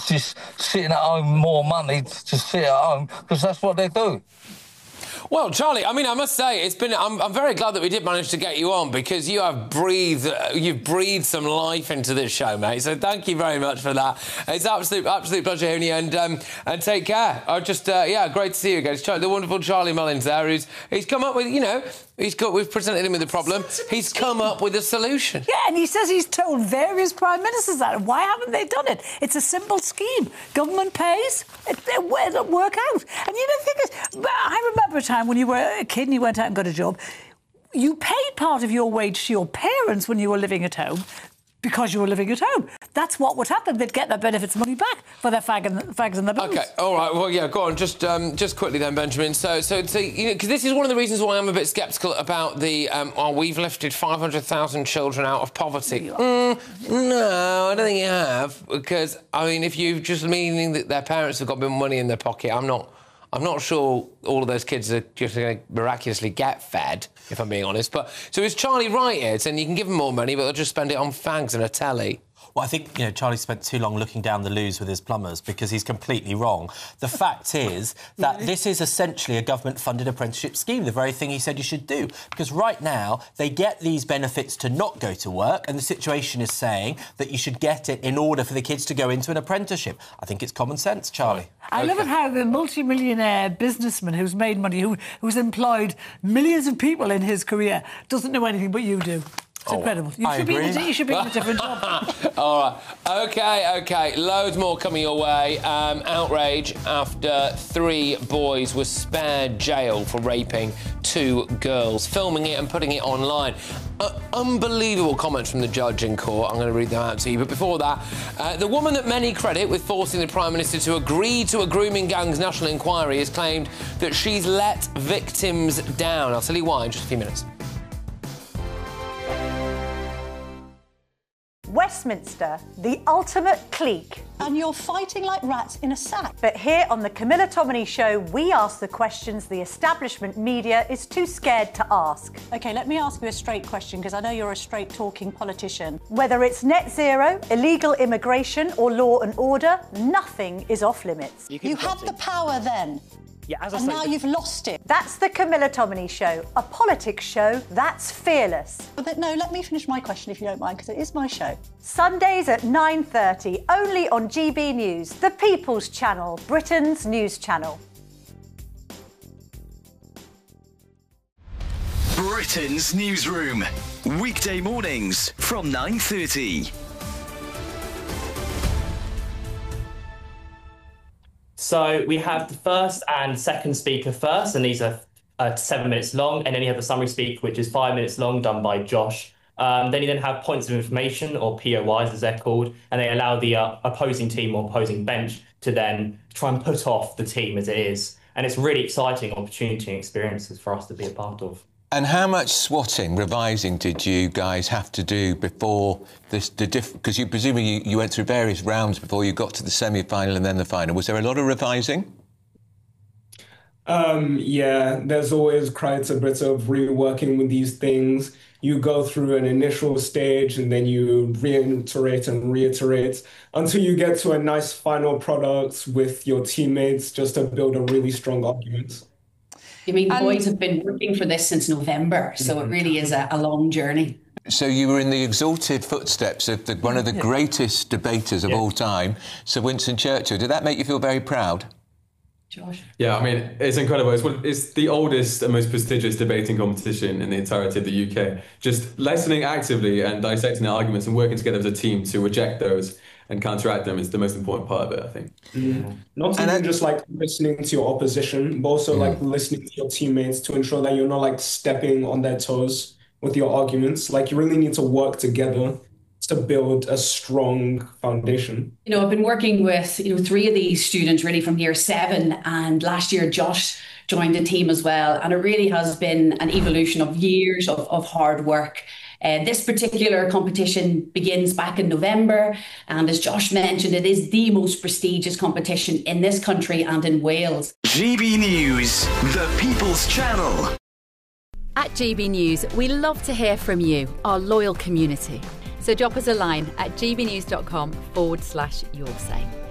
just sitting at home, more money to sit at home, because that's what they do. Well, Charlie, I mean, I must say, it's been. I'm very glad that we did manage to get you on, because you've breathed some life into this show, mate. So thank you very much for that. It's absolute pleasure hearing you, and take care. Great to see you again. It's the wonderful Charlie Mullins there, he's come up with, we've presented him with a problem. He's come up with a solution. Yeah, and he says he's told various prime ministers that. Why haven't they done it? It's a simple scheme. Government pays, it'll work out. And the thing is, I remember a time when you were a kid and you went out and got a job, you paid part of your wage to your parents when you were living at home, because you were living at home. That's what would happen. They'd get their benefits money back for their fags and their bills. OK, all right, well, yeah, go on. Just quickly then, Benjamin. So because this is one of the reasons why I'm a bit sceptical about the, we've lifted 500,000 children out of poverty. No, I don't think you have, because, I mean, if you're just meaning that their parents have got a bit of money in their pocket, I'm not sure all of those kids are just going to miraculously get fed, if I'm being honest. But so is Charlie right here? Saying you can give them more money, but they'll just spend it on fags and a telly? Well, I think, Charlie spent too long looking down the loos with his plumbers, because he's completely wrong. The fact is that this is essentially a government-funded apprenticeship scheme, the very thing he said you should do. Because right now, they get these benefits to not go to work, and the situation is saying that you should get it in order for the kids to go into an apprenticeship. I think it's common sense, Charlie. I love it how the multi-millionaire businessman who's made money, who's employed millions of people in his career, doesn't know anything but you do. It's incredible. You should be in a different job. All right. OK. Loads more coming your way. Outrage after 3 boys were spared jail for raping 2 girls, filming it and putting it online. Unbelievable comments from the judge in court. I'm going to read them out to you. But before that, the woman that many credit with forcing the Prime Minister to agree to a grooming gang's national inquiry has claimed that she's let victims down. I'll tell you why in just a few minutes. Westminster, the ultimate clique. And you're fighting like rats in a sack. But here on the Camilla Tominey Show, we ask the questions the establishment media is too scared to ask. OK, let me ask you a straight question, because I know you're a straight-talking politician. Whether it's net zero, illegal immigration or law and order, nothing is off-limits. You had the power then. Yeah, as I and say, now you've lost it. That's the Camilla Tominey Show, a politics show that's fearless. No, let me finish my question if you don't mind, because it is my show. Sundays at 9:30, only on GB News, the People's Channel, Britain's news channel. Britain's newsroom, weekday mornings from 9:30. So we have the first and second speaker first, and these are 7 minutes long, and then you have the summary speaker, which is 5 minutes long, done by Josh. Then you have points of information, or POIs as they're called, and they allow the opposing team or opposing bench to then try and put off the team as it is. And it's really exciting opportunity and experiences for us to be a part of. And how much swatting, revising did you guys have to do before this? Because you presumably you went through various rounds before you got to the semi-final and then the final. Was there a lot of revising? Yeah, there's always quite a bit of reworking with these things. You go through an initial stage and then you reiterate and reiterate until you get to a nice final product with your teammates, just to build a really strong argument. I mean, the boys have been working for this since November, so it really is a long journey. So you were in the exalted footsteps of one of the greatest debaters of all time, Sir Winston Churchill. Did that make you feel very proud? Josh? Yeah, I mean, it's incredible. It's the oldest and most prestigious debating competition in the entirety of the UK. Just listening actively and dissecting the arguments and working together as a team to reject those and counteract them is the most important part of it, I think. Not even just like listening to your opposition, but also like listening to your teammates to ensure that you're not like stepping on their toes with your arguments. Like you really need to work together to build a strong foundation. You know, I've been working with, 3 of these students really from year 7, and last year Josh joined the team as well. And it really has been an evolution of years of hard work. This particular competition begins back in November, and as Josh mentioned, it is the most prestigious competition in this country and in Wales. GB News, the People's Channel. At GB News, we love to hear from you, our loyal community. So drop us a line at gbnews.com/your say.